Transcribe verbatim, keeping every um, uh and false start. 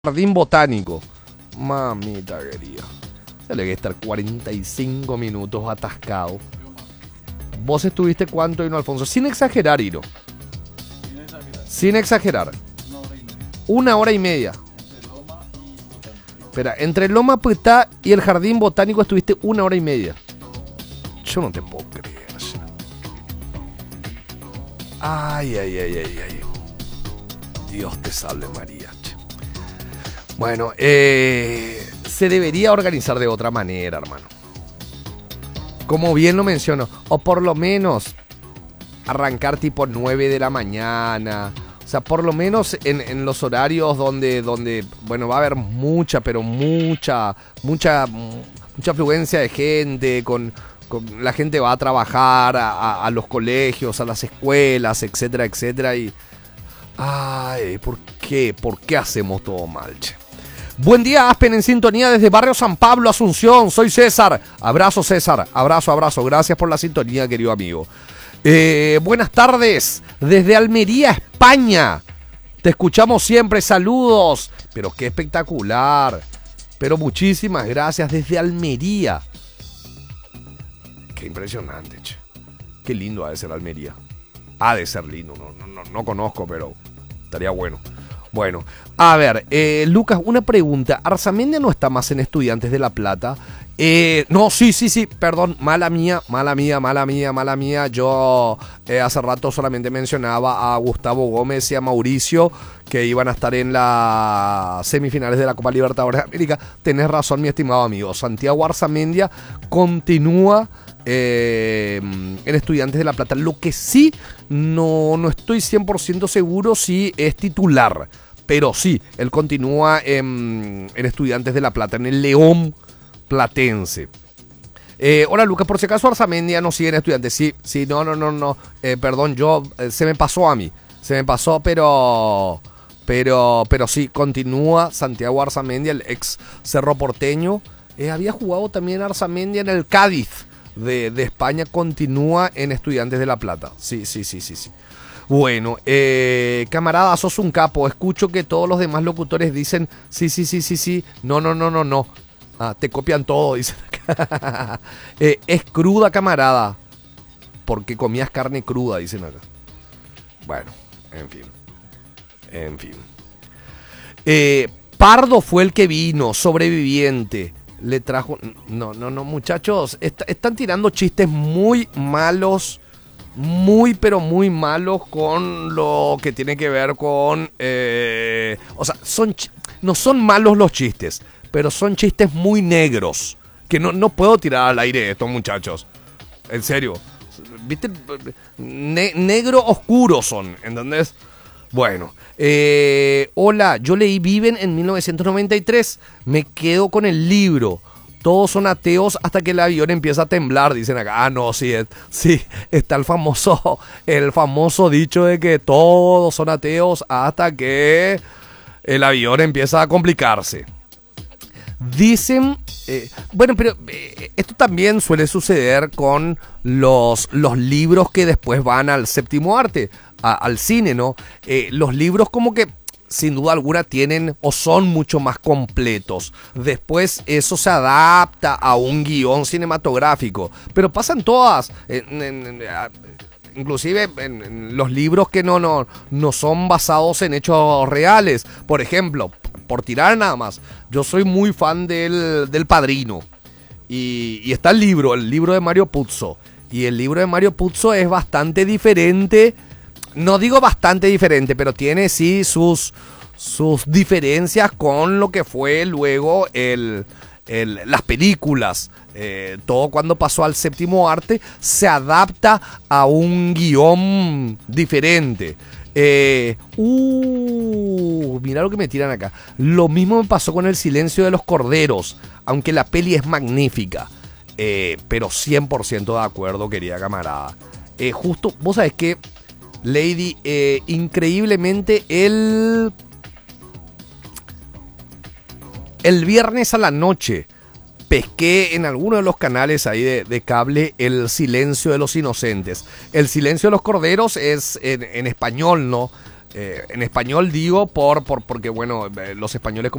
Jardín botánico. Mamita querida. Se le que estar cuarenta y cinco minutos atascado. ¿Vos estuviste cuánto, Hino Alfonso? Sin exagerar, Hino. Sin exagerar. Sin exagerar. Una hora y media. Espera, entre Loma Putá y el Jardín Botánico estuviste una hora y media. Yo no te puedo creer. Ay, ay, ay, ay, ay. Dios te salve, María. Bueno, eh, se debería organizar de otra manera, hermano. Como bien lo menciono, o por lo menos arrancar tipo nueve de la mañana. O sea, por lo menos en, en los horarios donde, donde, bueno, va a haber mucha, pero mucha, mucha, mucha afluencia de gente, con, con la gente va a trabajar a, a, a los colegios, a las escuelas, etcétera, etcétera. Y, ay, ¿por qué? ¿Por qué hacemos todo mal, che? Buen día, Aspen, en sintonía desde Barrio San Pablo, Asunción. Soy César. Abrazo, César. Abrazo, abrazo. Gracias por la sintonía, querido amigo. Eh, buenas tardes. Desde Almería, España. Te escuchamos siempre. Saludos. Pero qué espectacular. Pero muchísimas gracias desde Almería. Qué impresionante, che. Qué lindo ha de ser Almería. Ha de ser lindo. No, no, no, no conozco, pero estaría bueno. Bueno, a ver, eh, Lucas, una pregunta. ¿Arzamendia no está más en Estudiantes de La Plata? Eh, no, sí, sí, sí, perdón, mala mía, mala mía, mala mía, mala mía. Yo eh, hace rato solamente mencionaba a Gustavo Gómez y a Mauricio que iban a estar en las semifinales de la Copa Libertadores de América. Tenés razón, mi estimado amigo. Santiago Arzamendia continúa Eh, en Estudiantes de La Plata. Lo que sí, no, no estoy cien por ciento seguro si es titular, pero sí, él continúa en, en Estudiantes de La Plata, en el León Platense. Eh, hola, Lucas, por si acaso Arzamendia no sigue en Estudiantes. Sí, sí, no, no, no, no, eh, perdón, yo, eh, se me pasó a mí, se me pasó, pero, pero, pero sí, continúa Santiago Arzamendia, el ex Cerro Porteño. Eh, había jugado también Arzamendia en el Cádiz De, de España, continúa en Estudiantes de La Plata. Sí, sí, sí, sí, sí. Bueno, eh, camarada, sos un capo. Escucho que todos los demás locutores dicen sí, sí, sí, sí, sí. No, no, no, no, no. Ah, te copian todo, dicen acá. eh, es cruda, camarada. Porque comías carne cruda, dicen acá. Bueno, en fin. En fin. Eh, Pardo fue el que vino, sobreviviente. Le trajo... No, no, no, muchachos. Est- están tirando chistes muy malos. Muy, pero muy malos con lo que tiene que ver con... Eh, o sea, son ch- no son malos los chistes, pero son chistes muy negros. Que no, no puedo tirar al aire estos muchachos. En serio. ¿Viste? Ne- negro oscuro son, ¿entendés? Bueno, eh, hola, yo leí Viven en mil novecientos noventa y tres, me quedo con el libro, todos son ateos hasta que el avión empieza a temblar, dicen acá. Ah, no, sí, es, sí, está el famoso, el famoso dicho de que todos son ateos hasta que el avión empieza a complicarse. Dicen, eh, bueno, pero eh, esto también suele suceder con los, los libros que después van al séptimo arte, a, al cine, ¿no? Eh, los libros como que sin duda alguna tienen o son mucho más completos. Después eso se adapta a un guión cinematográfico, pero pasan todas, en, en, en, inclusive en, en los libros que no, no, no son basados en hechos reales. Por ejemplo, por tirar nada más, yo soy muy fan del, del Padrino. Y, y está el libro, el libro de Mario Puzo. Y el libro de Mario Puzo es bastante diferente. No digo bastante diferente, pero tiene sí sus, sus diferencias con lo que fue luego el, el, las películas. Eh, todo cuando pasó al séptimo arte se adapta a un guión diferente. Eh, uh, mira lo que me tiran acá. Lo mismo me pasó con El Silencio de los Corderos, aunque la peli es magnífica. Eh, pero cien por ciento de acuerdo, querida camarada. Eh, justo, vos sabés que, Lady, eh, increíblemente el, el viernes a la noche pesqué en alguno de los canales ahí de, de cable El Silencio de los Inocentes. El Silencio de los Corderos es en, en español, ¿no? Eh, en español digo por, por porque, bueno, eh, los españoles